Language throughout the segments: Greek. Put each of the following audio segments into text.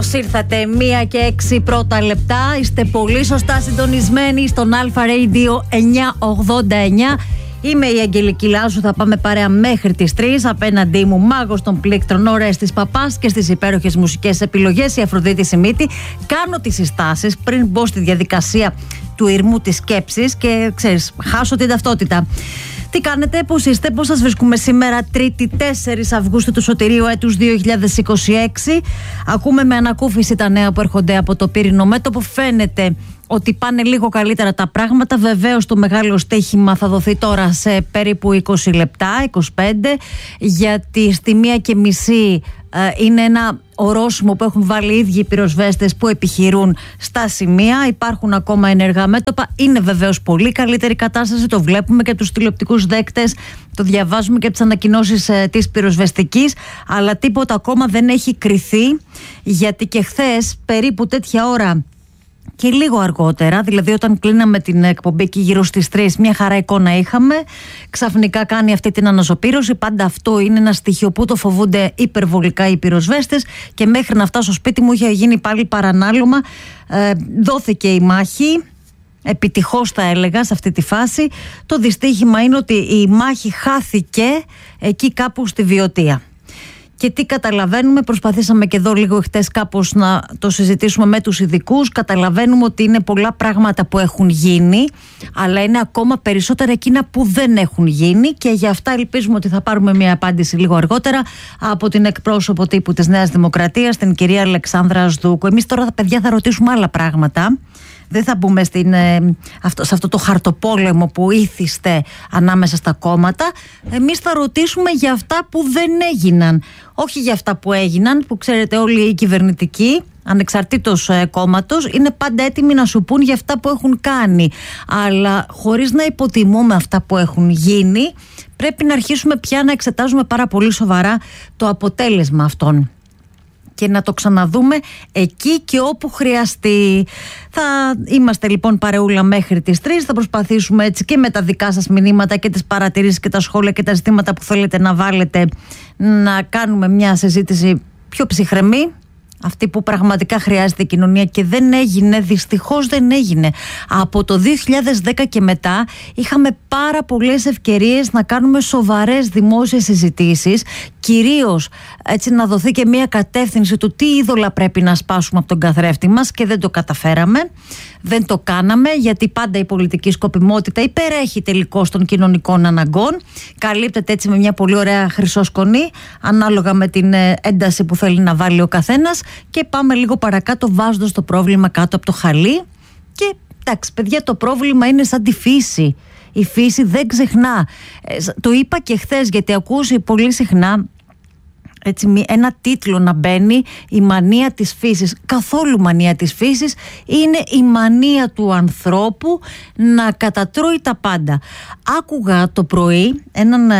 Καλώς ήρθατε, 1:06 πρώτα λεπτά. Είστε πολύ σωστά συντονισμένοι στον Αλφα Radio 989. Είμαι η Αγγελική Λάζου, θα πάμε παρέα μέχρι τις 3. Απέναντί μου μάγος των πλήκτρων, Ορέστης Παπάς, και στις υπέροχες μουσικές επιλογές η Αφροδίτη Σιμίτη. Κάνω τις συστάσεις πριν μπω στη διαδικασία του ηρμού της σκέψης και ξέρεις, χάσω την ταυτότητα. Τι κάνετε, πώς είστε, πώς σας βρίσκουμε σήμερα, Τρίτη 4 Αυγούστου του σωτηρίου έτους 2026. Ακούμε με ανακούφιση τα νέα που έρχονται από το πύρινο μέτωπο. Φαίνεται ότι πάνε λίγο καλύτερα τα πράγματα. Βεβαίως το μεγάλο στοίχημα θα δοθεί τώρα σε περίπου 20 λεπτά, 25, γιατί στη 1:30 είναι ένα ορόσημο που έχουν βάλει οι ίδιοι οι πυροσβέστες που επιχειρούν στα σημεία. Υπάρχουν ακόμα ενεργά μέτωπα. Είναι βεβαίως πολύ καλύτερη κατάσταση. Το βλέπουμε και από τους τηλεοπτικούς δέκτες. Το διαβάζουμε και από τις ανακοινώσεις της πυροσβεστικής. Αλλά τίποτα ακόμα δεν έχει κριθεί. Γιατί και χθες περίπου τέτοια ώρα και λίγο αργότερα, δηλαδή όταν κλείναμε την εκπομπή και γύρω στις 3, μια χαρά εικόνα είχαμε. Ξαφνικά κάνει αυτή την αναζωπήρωση. Πάντα αυτό είναι ένα στοιχείο που το φοβούνται υπερβολικά οι πυροσβέστες, και μέχρι να φτάσω στο σπίτι μου είχε γίνει πάλι παρανάλωμα. Δόθηκε η μάχη. Επιτυχώς θα έλεγα σε αυτή τη φάση. Το δυστύχημα είναι ότι η μάχη χάθηκε εκεί κάπου στη Βιωτία. Και τι καταλαβαίνουμε, προσπαθήσαμε και εδώ λίγο χτες κάπως να το συζητήσουμε με τους ειδικούς. Καταλαβαίνουμε ότι είναι πολλά πράγματα που έχουν γίνει, αλλά είναι ακόμα περισσότερα εκείνα που δεν έχουν γίνει, και γι' αυτά ελπίζουμε ότι θα πάρουμε μια απάντηση λίγο αργότερα από την εκπρόσωπο τύπου της Νέας Δημοκρατίας, την κυρία Αλεξάνδρα Ασδούκου. Εμείς τώρα, παιδιά, θα ρωτήσουμε άλλα πράγματα. Δεν θα μπούμε σε αυτό το χαρτοπόλεμο που ήθιστε ανάμεσα στα κόμματα. Εμείς θα ρωτήσουμε για αυτά που δεν έγιναν. Όχι για αυτά που έγιναν, που ξέρετε όλοι οι κυβερνητικοί, ανεξαρτήτως κόμματος, είναι πάντα έτοιμοι να σου πούν για αυτά που έχουν κάνει. Αλλά χωρίς να υποτιμούμε αυτά που έχουν γίνει, πρέπει να αρχίσουμε πια να εξετάζουμε πάρα πολύ σοβαρά το αποτέλεσμα αυτών και να το ξαναδούμε εκεί και όπου χρειαστεί. Θα είμαστε λοιπόν παρεούλα μέχρι τις 3. Θα προσπαθήσουμε έτσι και με τα δικά σας μηνύματα και τις παρατηρήσεις και τα σχόλια και τα ζητήματα που θέλετε να βάλετε, να κάνουμε μια συζήτηση πιο ψυχραιμή, αυτή που πραγματικά χρειάζεται η κοινωνία και δεν έγινε, δυστυχώς δεν έγινε. Από το 2010 και μετά είχαμε πάρα πολλές ευκαιρίες να κάνουμε σοβαρές δημόσιες συζητήσεις, κυρίως έτσι να δοθεί και μια κατεύθυνση του τι είδωλα πρέπει να σπάσουμε από τον καθρέφτη μας, και δεν το καταφέραμε, δεν το κάναμε, γιατί πάντα η πολιτική σκοπιμότητα υπερέχει τελικώς των κοινωνικών αναγκών. Καλύπτεται έτσι με μια πολύ ωραία χρυσόσκονη, ανάλογα με την ένταση που θέλει να βάλει ο καθένας, και πάμε λίγο παρακάτω βάζοντας το πρόβλημα κάτω από το χαλί. Και εντάξει, παιδιά, το πρόβλημα είναι σαν τη φύση. Η φύση δεν ξεχνά. Το είπα και χθες, γιατί ακούσει πολύ συχνά έτσι ένα τίτλο να μπαίνει, η μανία της φύσης. Καθόλου μανία της φύσης, είναι η μανία του ανθρώπου να κατατρώει τα πάντα. Άκουγα το πρωί έναν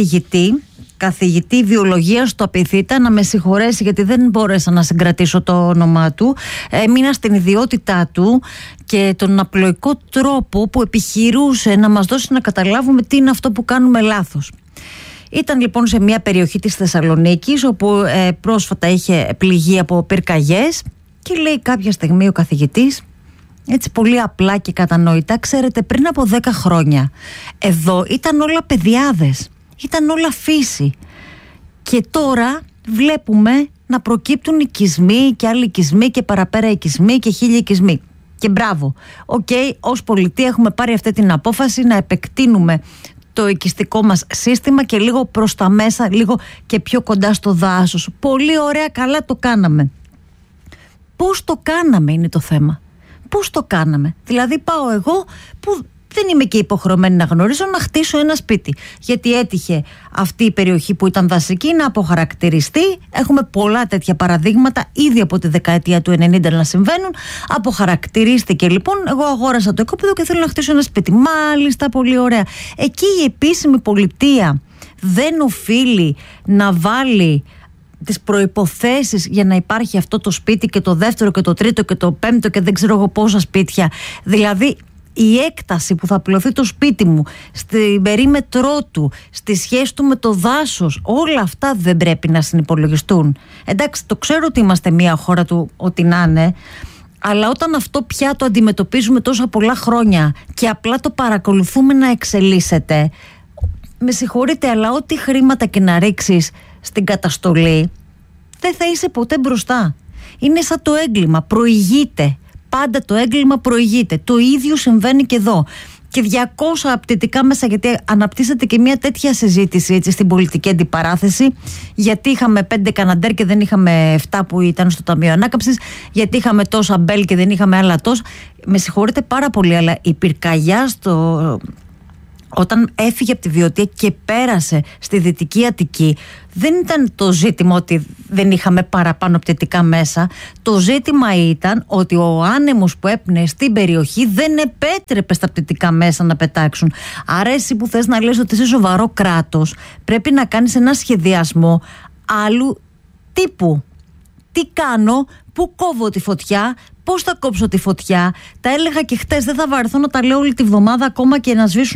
καθηγητή βιολογίας στο Απιθύτα, να με συγχωρέσει γιατί δεν μπόρεσα να συγκρατήσω το όνομά του. Έμεινα στην ιδιότητά του και τον απλοϊκό τρόπο που επιχειρούσε να μας δώσει να καταλάβουμε τι είναι αυτό που κάνουμε λάθος. Ήταν λοιπόν σε μια περιοχή της Θεσσαλονίκης, όπου πρόσφατα είχε πληγεί από πυρκαγιές, και λέει κάποια στιγμή ο καθηγητής, έτσι πολύ απλά και κατανοητά, ξέρετε, πριν από 10 χρόνια εδώ ήταν όλα παιδιάδες, ήταν όλα φύση, και τώρα βλέπουμε να προκύπτουν οικισμοί και άλλοι οικισμοί και παραπέρα οικισμοί και χίλιοι οικισμοί. Και μπράβο, ως πολιτεία έχουμε πάρει αυτή την απόφαση να επεκτείνουμε το οικιστικό μας σύστημα και λίγο προς τα μέσα, λίγο και πιο κοντά στο δάσος. Πολύ ωραία, καλά το κάναμε. Πώς το κάναμε είναι το θέμα. Πώς το κάναμε? Δηλαδή πάω εγώ που δεν είμαι και υποχρεωμένη να γνωρίζω, να χτίσω ένα σπίτι. Γιατί έτυχε αυτή η περιοχή που ήταν δασική να αποχαρακτηριστεί. Έχουμε πολλά τέτοια παραδείγματα ήδη από τη δεκαετία του 90 να συμβαίνουν. Αποχαρακτηρίστηκε λοιπόν. Εγώ αγόρασα το οικόπεδο και θέλω να χτίσω ένα σπίτι. Μάλιστα, πολύ ωραία. Εκεί η επίσημη πολιτεία δεν οφείλει να βάλει τις προϋποθέσεις για να υπάρχει αυτό το σπίτι, και το δεύτερο και το τρίτο και το πέμπτο και δεν ξέρω εγώ πόσα σπίτια? Δηλαδή η έκταση που θα πλωθεί το σπίτι μου, στην περίμετρό του, στη σχέση του με το δάσος, όλα αυτά δεν πρέπει να συνυπολογιστούν. Εντάξει, το ξέρω ότι είμαστε μια χώρα του ό,τι να είναι, αλλά όταν αυτό πια το αντιμετωπίζουμε τόσα πολλά χρόνια και απλά το παρακολουθούμε να εξελίσσεται, με συγχωρείτε, αλλά ό,τι χρήματα και να ρίξεις στην καταστολή, δεν θα είσαι ποτέ μπροστά. Είναι σαν το έγκλημα, προηγείται. Πάντα το έγκλημα προηγείται. Το ίδιο συμβαίνει και εδώ. Και 200 απαιτητικά μέσα, γιατί αναπτύσσεται και μια τέτοια συζήτηση έτσι, στην πολιτική αντιπαράθεση. Γιατί είχαμε 5 Καναντέρ και δεν είχαμε 7 που ήταν στο Ταμείο Ανάκαμψης. Γιατί είχαμε τόσα Μπέλ και δεν είχαμε άλλα τόσα. Με συγχωρείτε πάρα πολύ, αλλά η πυρκαγιά όταν έφυγε από τη Βιωτία και πέρασε στη Δυτική Αττική, δεν ήταν το ζήτημα ότι δεν είχαμε παραπάνω πτυτικά μέσα. Το ζήτημα ήταν ότι ο άνεμος που έπνεε στην περιοχή δεν επέτρεπε στα πτυτικά μέσα να πετάξουν. Άρα εσύ που θες να λες ότι είσαι σοβαρό κράτος, πρέπει να κάνεις ένα σχεδιασμό άλλου τύπου. Τι κάνω, πού κόβω τη φωτιά, πώς θα κόψω τη φωτιά. Τα έλεγα και χτες, δεν θα βαρεθώ να τα λέω όλη τη βδομάδα ακόμα και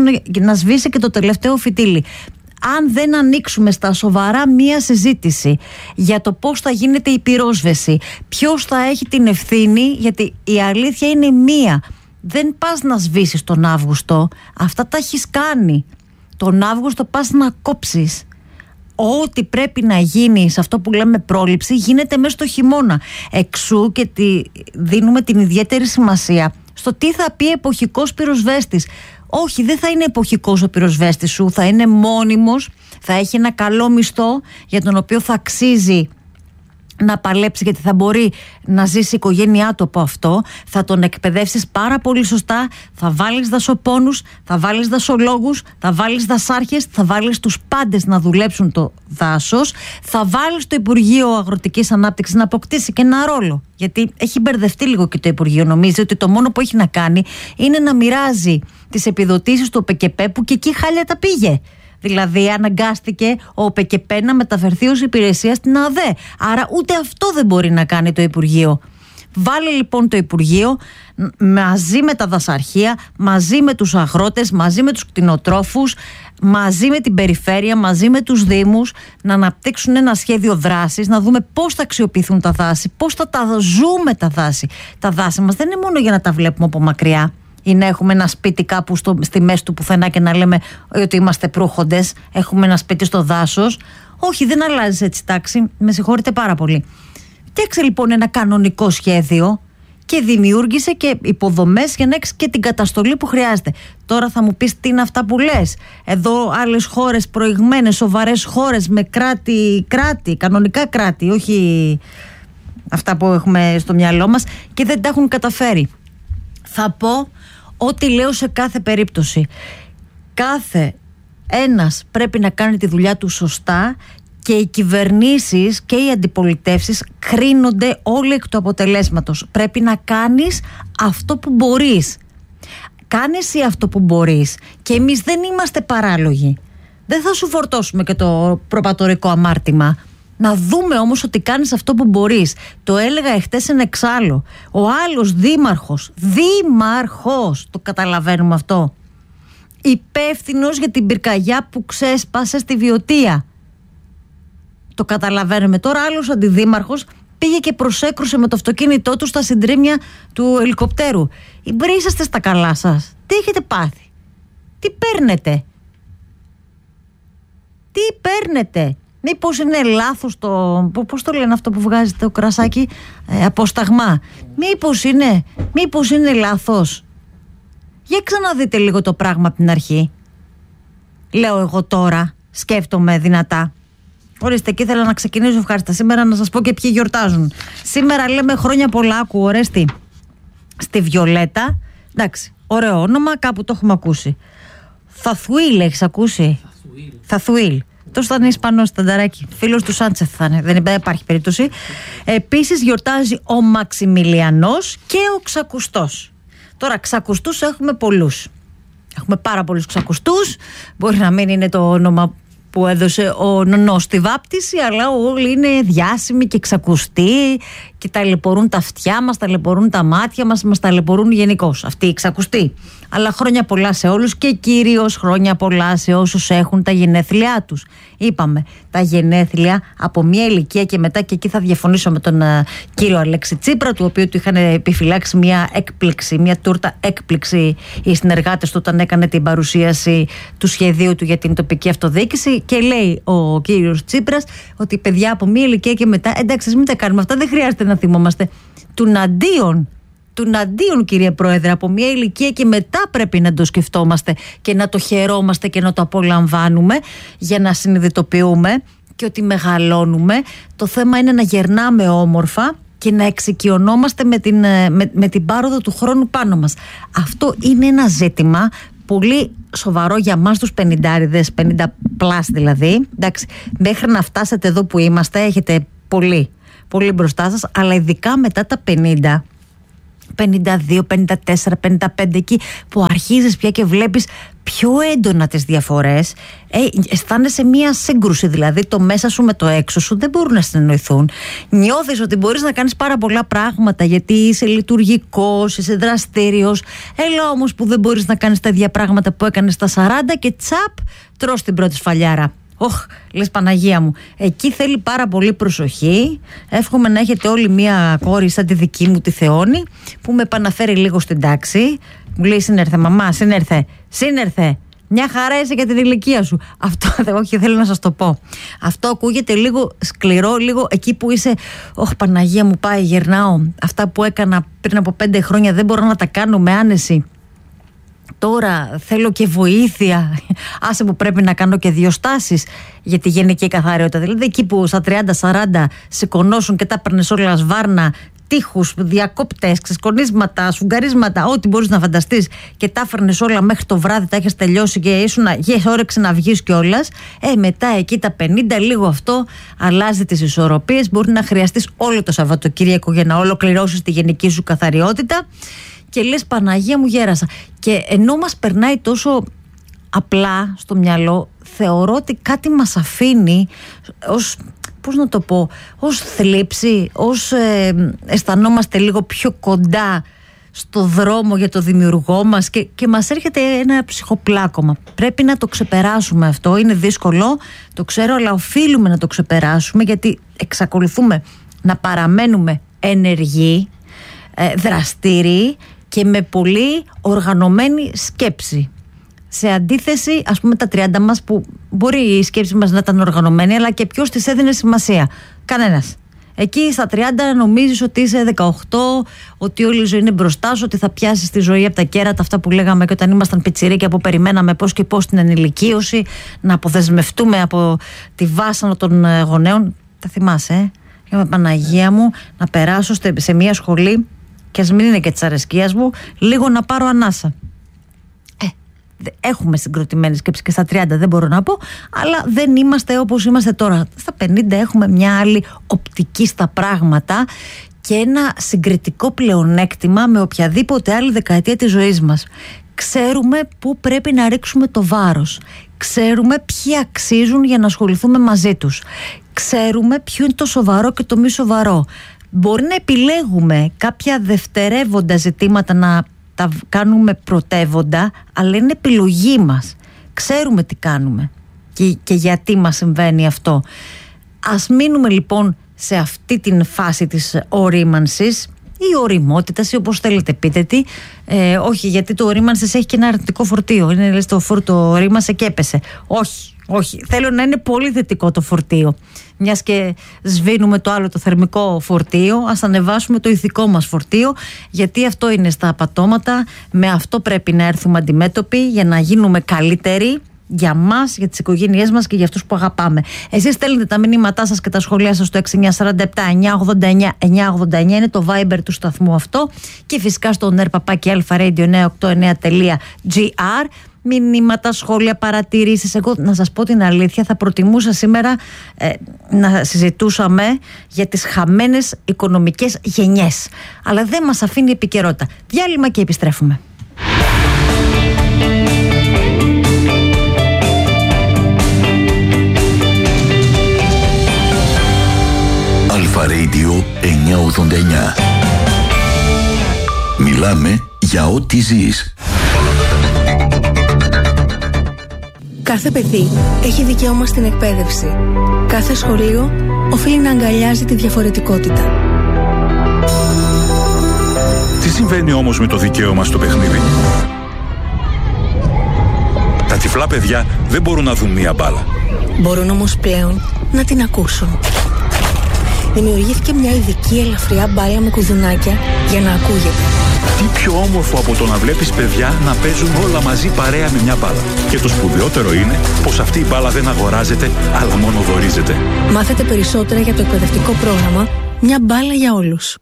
να σβήσει και το τελευταίο φυτίλι. Αν δεν ανοίξουμε στα σοβαρά μία συζήτηση για το πώς θα γίνεται η πυρόσβεση, ποιος θα έχει την ευθύνη, γιατί η αλήθεια είναι μία. Δεν πας να σβήσεις τον Αύγουστο, αυτά τα έχεις κάνει. Τον Αύγουστο πας να κόψεις. Ό,τι πρέπει να γίνει σε αυτό που λέμε πρόληψη γίνεται μέσα στο χειμώνα. Εξού και δίνουμε την ιδιαίτερη σημασία στο τι θα πει εποχικός πυροσβέστης. Όχι, δεν θα είναι εποχικός ο πυροσβέστης σου, θα είναι μόνιμος, θα έχει ένα καλό μισθό για τον οποίο θα αξίζει να παλέψει, γιατί θα μπορεί να ζήσει η οικογένειά του από αυτό. Θα τον εκπαιδεύσεις πάρα πολύ σωστά. Θα βάλεις δασοπόνους, θα βάλεις δασολόγους, θα βάλεις δασάρχες, θα βάλεις τους πάντες να δουλέψουν το δάσος. Θα βάλεις το Υπουργείο Αγροτικής Ανάπτυξης να αποκτήσει και ένα ρόλο. Γιατί έχει μπερδευτεί λίγο και το Υπουργείο. Νομίζει ότι το μόνο που έχει να κάνει είναι να μοιράζει τις επιδοτήσεις του ΟΠΕΚΕΠΕ, που και εκεί χάλια τα πήγε. Δηλαδή αναγκάστηκε ο ΟΠΕΚΕΠΕ να μεταφερθεί ως υπηρεσία στην ΑΔΕ. Άρα ούτε αυτό δεν μπορεί να κάνει το Υπουργείο. Βάλε λοιπόν το Υπουργείο μαζί με τα δασαρχεία, μαζί με τους αγρότες, μαζί με τους κτηνοτρόφους, μαζί με την περιφέρεια, μαζί με τους δήμους, να αναπτύξουν ένα σχέδιο δράσης, να δούμε πώς θα αξιοποιηθούν τα δάση, πώς θα τα ζούμε τα δάση. Τα δάση μας δεν είναι μόνο για να τα βλέπουμε από μακριά ή να έχουμε ένα σπίτι κάπου στη μέση του πουθενά και να λέμε ότι είμαστε προύχοντες, έχουμε ένα σπίτι στο δάσος. Όχι, δεν αλλάζει έτσι τάξη, με συγχωρείτε πάρα πολύ. Φτιάξε λοιπόν ένα κανονικό σχέδιο και δημιούργησε και υποδομές για να έχεις και την καταστολή που χρειάζεται. Τώρα θα μου πεις τι είναι αυτά που λες. Εδώ άλλες χώρες, προηγμένες, σοβαρές χώρες με κράτη, κανονικά κράτη, όχι αυτά που έχουμε στο μυαλό μας, και δεν τα έχουν καταφέρει. Θα πω ό,τι λέω σε κάθε περίπτωση. Κάθε ένας πρέπει να κάνει τη δουλειά του σωστά και οι κυβερνήσεις και οι αντιπολιτεύσεις κρίνονται όλοι εκ του αποτελέσματος. Πρέπει να κάνεις αυτό που μπορείς. Κάνε εσύ αυτό που μπορείς και εμείς δεν είμαστε παράλογοι. Δεν θα σου φορτώσουμε και το προπατορικό αμάρτημα. Να δούμε όμως ότι κάνεις αυτό που μπορείς. Το έλεγα εχθές εν εξάλλου. Ο άλλος δήμαρχος, το καταλαβαίνουμε αυτό, υπεύθυνος για την πυρκαγιά που ξέσπασε στη Βιωτία. Το καταλαβαίνουμε. Τώρα άλλος αντιδήμαρχος πήγε και προσέκρουσε με το αυτοκίνητό του στα συντρίμμια του ελικοπτέρου. Είσαστε στα καλά σας? Τι έχετε πάθει? Τι παίρνετε? Μήπως είναι λάθος πώς το λένε αυτό που βγάζει το κρασάκι, αποσταγμά? Μήπως είναι λάθος? Για ξαναδείτε λίγο το πράγμα από την αρχή. Λέω εγώ τώρα, σκέφτομαι δυνατά. Ορίστε, και ήθελα να ξεκινήσω ευχάριστα σήμερα να σας πω και ποιοι γιορτάζουν. Σήμερα λέμε χρόνια πολλά, ακούω, Ορέστη. Στη Βιολέτα, εντάξει, ωραίο όνομα, κάπου το έχουμε ακούσει. Θαθουίλ, έχεις ακούσει? Θαθουίλ. Τόσο θα είναι Ισπανός, Τανταράκι. Φίλος του Σάντσεθ θα είναι, δεν υπάρχει περίπτωση. Επίσης γιορτάζει ο Μαξιμιλιανός και ο Ξακουστός. Τώρα, ξακουστούς έχουμε πολλούς. Έχουμε πάρα πολλούς ξακουστούς. Μπορεί να μην είναι το όνομα που έδωσε ο νονός στη βάπτιση, αλλά όλοι είναι διάσημοι και ξακουστοί και ταλαιπωρούν τα αυτιά μας, ταλαιπωρούν τα μάτια μας, μας ταλαιπωρούν γενικώς. Αυτοί οι ξακουστοί. Αλλά χρόνια πολλά σε όλους και κυρίως χρόνια πολλά σε όσους έχουν τα γενέθλιά τους. Είπαμε, τα γενέθλια από μια ηλικία και μετά, και εκεί θα διαφωνήσω με τον κύριο Αλέξη Τσίπρα, του οποίου του είχαν επιφυλάξει μια έκπληξη, μια τούρτα έκπληξη οι συνεργάτες του όταν έκανε την παρουσίαση του σχεδίου του για την τοπική αυτοδιοίκηση, και λέει ο κύριος Τσίπρας ότι παιδιά από μια ηλικία και μετά, εντάξει, μην τα κάνουμε αυτά, δεν χρειάζεται να θυμόμαστε. Τουναντίον, κύριε Πρόεδρε, από μια ηλικία και μετά πρέπει να το σκεφτόμαστε και να το χαιρόμαστε και να το απολαμβάνουμε για να συνειδητοποιούμε και ότι μεγαλώνουμε. Το θέμα είναι να γερνάμε όμορφα και να εξοικειωνόμαστε με την πάροδο του χρόνου πάνω μας. Αυτό είναι ένα ζήτημα πολύ σοβαρό για μας τους 50άριδες, 50 πλάς δηλαδή. Εντάξει, μέχρι να φτάσετε εδώ που είμαστε έχετε πολύ μπροστά σας, αλλά ειδικά μετά τα 50, 52, 54, 55, εκεί που αρχίζεις πια και βλέπεις πιο έντονα τις διαφορές, αισθάνεσαι μία σύγκρουση, δηλαδή το μέσα σου με το έξω σου δεν μπορούν να συνεννοηθούν. Νιώθεις ότι μπορείς να κάνεις πάρα πολλά πράγματα γιατί είσαι λειτουργικός, είσαι δραστήριος, έλα όμως που δεν μπορείς να κάνεις τα ίδια πράγματα που έκανες στα 40 και τσαπ, τρως την πρώτη σφαλιάρα. Λες Παναγία μου, εκεί θέλει πάρα πολύ προσοχή. Εύχομαι να έχετε όλοι μία κόρη σαν τη δική μου, τη Θεόνη, που με επαναφέρει λίγο στην τάξη. Μου λέει σύνερθε μαμά, σύνερθε. Μια χαρά είσαι για την ηλικία σου. Αυτό, όχι, θέλω να σας το πω. Αυτό ακούγεται λίγο σκληρό, λίγο εκεί που είσαι. Παναγία μου, πάει, γερνάω. Αυτά που έκανα πριν από 5 χρόνια δεν μπορώ να τα κάνω με άνεση. Τώρα θέλω και βοήθεια. Άσε που πρέπει να κάνω και 2 στάσεις για τη γενική καθαριότητα. Δηλαδή εκεί που στα 30-40 σηκωνώσουν και τα παίρνες όλα σβάρνα, τείχους, διακόπτες, ξεσκονίσματα, σφουγγαρίσματα, ό,τι μπορείς να φανταστείς, και τα φέρνες όλα μέχρι το βράδυ, τα έχεις τελειώσει και ήσουν όρεξη να βγεις κιόλας. Μετά εκεί τα 50 λίγο αυτό αλλάζει τις ισορροπίες. Μπορεί να χρειαστείς όλο το Σαββατοκύριακο για να ολοκληρώσεις τη γενική σου καθαριότητα. Και λες Παναγία μου, γέρασα. Και ενώ μας περνάει τόσο απλά στο μυαλό, θεωρώ ότι κάτι μας αφήνει ως, πώς να το πω, ως θλίψη, ως αισθανόμαστε λίγο πιο κοντά στο δρόμο για το δημιουργό μας και μας έρχεται ένα ψυχοπλάκωμα. Πρέπει να το ξεπεράσουμε αυτό. Είναι δύσκολο, το ξέρω, αλλά οφείλουμε να το ξεπεράσουμε, γιατί εξακολουθούμε να παραμένουμε ενεργοί, δραστήριοι και με πολύ οργανωμένη σκέψη. Σε αντίθεση, ας πούμε, τα 30 μας, που μπορεί η σκέψη μας να ήταν οργανωμένη, αλλά και ποιος της έδινε σημασία? Κανένας. Εκεί στα 30 νομίζεις ότι είσαι 18, ότι όλη η ζωή είναι μπροστά σου, ότι θα πιάσεις τη ζωή από τα κέρατα, αυτά που λέγαμε και όταν ήμασταν πιτσιρίκια, που περιμέναμε πώς και πώς την ενηλικίωση, να αποδεσμευτούμε από τη βάσανο των γονέων. Τα θυμάσαι, με Παναγία μου, να περάσω σε μια σχολή, και ας μην είναι και της αρεσκίας μου, λίγο να πάρω ανάσα. Έχουμε συγκροτημένη σκέψη και στα 30, δεν μπορώ να πω, αλλά δεν είμαστε όπως είμαστε τώρα. Στα 50 έχουμε μια άλλη οπτική στα πράγματα και ένα συγκριτικό πλεονέκτημα με οποιαδήποτε άλλη δεκαετία της ζωής μας. Ξέρουμε πού πρέπει να ρίξουμε το βάρος. Ξέρουμε ποιοι αξίζουν για να ασχοληθούμε μαζί τους. Ξέρουμε ποιο είναι το σοβαρό και το μη σοβαρό. Μπορεί να επιλέγουμε κάποια δευτερεύοντα ζητήματα να τα κάνουμε πρωτεύοντα, αλλά είναι επιλογή μας. Ξέρουμε τι κάνουμε και γιατί μας συμβαίνει αυτό. Ας μείνουμε λοιπόν σε αυτή την φάση της ορίμανσης ή οριμότητας, ή όπως θέλετε πείτε τι. Όχι, γιατί το ορίμανσης έχει και ένα αρνητικό φορτίο. Είναι λες το ορίμανσε και έπεσε. Όχι. Θέλω να είναι πολύ θετικό το φορτίο. Μιας και σβήνουμε το άλλο το θερμικό φορτίο, ας ανεβάσουμε το ηθικό μας φορτίο, γιατί αυτό είναι στα απατώματα. Με αυτό πρέπει να έρθουμε αντιμέτωποι για να γίνουμε καλύτεροι για μας, για τις οικογένειές μας και για αυτούς που αγαπάμε. Εσείς στέλνετε τα μηνύματά σας και τα σχόλιά σας στο 6947-989-989, είναι το Viber του σταθμού αυτό, και φυσικά στο nerpapaki-alpha-radio989.gr. Μηνύματα, σχόλια, παρατηρήσεις. Εγώ να σας πω την αλήθεια, θα προτιμούσα σήμερα να συζητούσαμε για τις χαμένες οικονομικές γενιές, αλλά δεν μας αφήνει η επικαιρότητα. Διάλειμμα και επιστρέφουμε. Αλφα Radio 989. Μιλάμε για ό,τι ζεις. Κάθε παιδί έχει δικαίωμα στην εκπαίδευση. Κάθε σχολείο οφείλει να αγκαλιάζει τη διαφορετικότητα. Τι συμβαίνει όμως με το δικαίωμα στο παιχνίδι? Τα τυφλά παιδιά δεν μπορούν να δουν μία μπάλα. Μπορούν όμως πλέον να την ακούσουν. Δημιουργήθηκε μια ειδική ελαφριά μπάλα με κουδουνάκια για να ακούγεται. Τι πιο όμορφο από το να βλέπεις παιδιά να παίζουν όλα μαζί παρέα με μια μπάλα. Και το σπουδαιότερο είναι πως αυτή η μπάλα δεν αγοράζεται, αλλά μόνο δωρίζεται. Μάθετε περισσότερα για το εκπαιδευτικό πρόγραμμα «Μια μπάλα για όλους».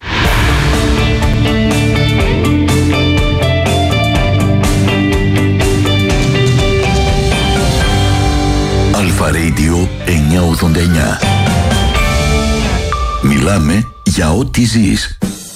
Αλφα Radio 989. Μιλάμε για ό,τι ζεις.